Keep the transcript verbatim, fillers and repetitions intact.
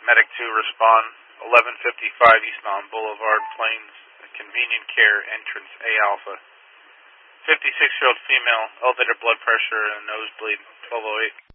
Medic two, respond. eleven fifty-five East Mountain Boulevard, Plains, Convenient Care, entrance A Alpha. fifty-six-year-old female, elevated blood pressure and nosebleed, twelve oh eight.